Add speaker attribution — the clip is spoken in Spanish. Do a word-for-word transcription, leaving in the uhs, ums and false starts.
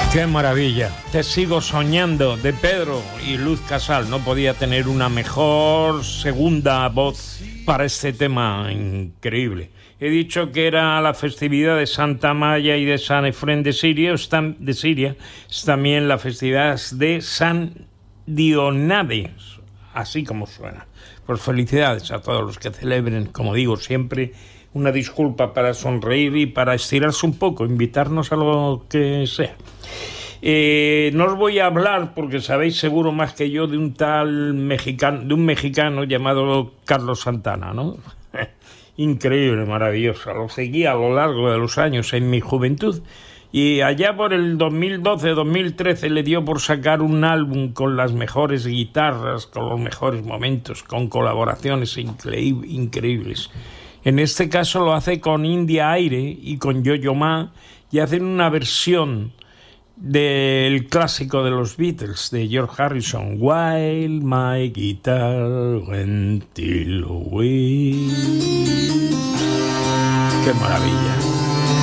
Speaker 1: Qué maravilla. Te sigo soñando, de Pedro y Luz Casal. No podía tener una mejor segunda voz para este tema increíble. He dicho que era la festividad de Santa Maya y de San Efrén de Siria, de Siria. Es también la festividad de San Dionade, así como suena. Pues felicidades a todos los que celebren, como digo siempre, una disculpa para sonreír y para estirarse un poco, invitarnos a lo que sea. Eh, no os voy a hablar, porque sabéis seguro más que yo, de un tal mexicano, de un mexicano llamado Carlos Santana, ¿no? Increíble, maravilloso. Lo seguí a lo largo de los años en mi juventud. Y allá por el dos mil doce, dos mil trece le dio por sacar un álbum con las mejores guitarras, con los mejores momentos, con colaboraciones incre- increíbles. En este caso lo hace con India Aire y con Yo-Yo Ma, y hacen una versión del clásico de los Beatles, de George Harrison, While My Guitar Went Till Away. ¡Qué maravilla!